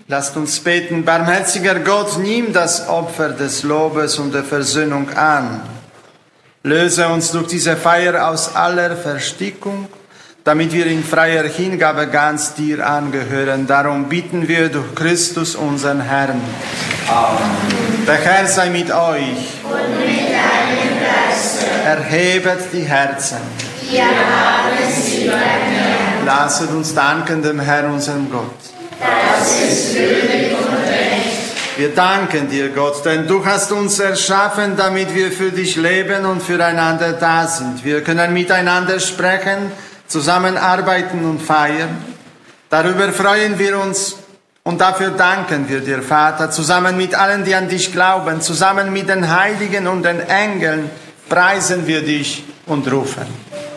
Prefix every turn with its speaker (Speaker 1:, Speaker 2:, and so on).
Speaker 1: Lasst uns beten. Barmherziger Gott, nimm das Opfer des Lobes und der Versöhnung an. Löse uns durch diese Feier aus aller Verstickung, damit wir in freier Hingabe ganz dir angehören. Darum bitten wir durch Christus, unseren Herrn. Amen. Der Herr sei mit euch.
Speaker 2: Und mit deinem Geiste.
Speaker 1: Erhebet die Herzen.
Speaker 2: Wir haben sie beim Herrn.
Speaker 1: Lasset uns danken dem Herrn, unserem Gott.
Speaker 2: Das ist würdig und recht.
Speaker 1: Wir danken dir, Gott, denn du hast uns erschaffen, damit wir für dich leben und füreinander da sind. Wir können miteinander sprechen, zusammenarbeiten und feiern. Darüber freuen wir uns und dafür danken wir dir, Vater, zusammen mit allen, die an dich glauben, zusammen mit den Heiligen und den Engeln preisen wir dich und rufen.